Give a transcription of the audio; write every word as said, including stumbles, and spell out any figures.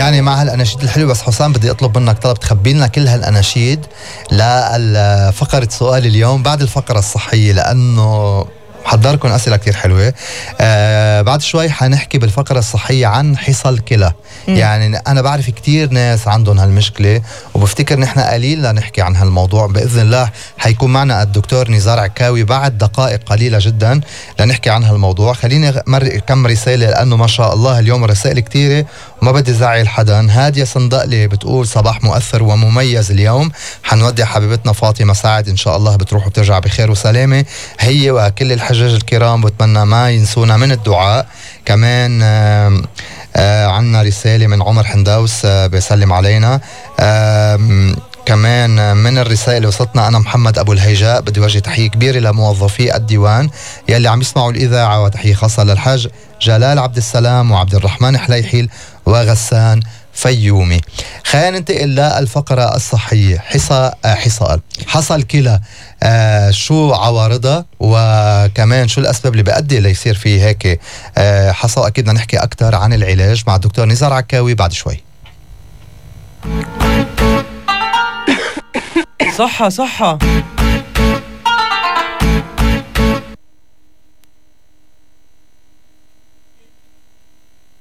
يعني مع هالأناشيد الحلوة. بس حسام بدي أطلب منك طلب، تخبي لنا كل هالأناشيد لفقرة سؤال اليوم بعد الفقرة الصحية، لأنه حضركم أسئلة كتير حلوة. آه بعد شوي حنحكي بالفقرة الصحية عن حصى الكلى. يعني أنا بعرف كتير ناس عندهم هالمشكلة، وبفتكر نحن قليل لنحكي عن هالموضوع. بإذن الله حيكون معنا الدكتور نزار عكاوي بعد دقائق قليلة جدا لنحكي عن هالموضوع. خليني مر كم رسالة، لأنه ما شاء الله اليوم الرسائل كتيرة وما بدي زعل حدا. هادية صندقلي بتقول صباح مؤثر ومميز اليوم، حنودع حبيبتنا فاطمة سعد إن شاء الله بتروح وبترجع بخير وسلامة هي وكل الحجاج الكرام، بتمنى ما ينسونا من الدعاء. كمان آه آه عنا رسالة من عمر حنداوس آه بيسلم علينا. آه كمان من الرسائل اللي وصلتنا أنا محمد أبو الهيجاء بدي وجه تحية كبيرة لموظفي الديوان يلي عم يسمعوا الإذاعة، وتحية خاصة للحاج جلال عبد السلام وعبد الرحمن حليحيل وغسان فيومي. خلينا ننتقل للفقرة الصحية. حصى حصى حصى الكلى، آه شو عوارضها، وكمان شو الأسباب اللي بيؤدي ليصير فيه هيك آه حصى. أكيد بدنا نحكي أكثر عن العلاج مع الدكتور نزار عكاوي بعد شوي. صحة صحة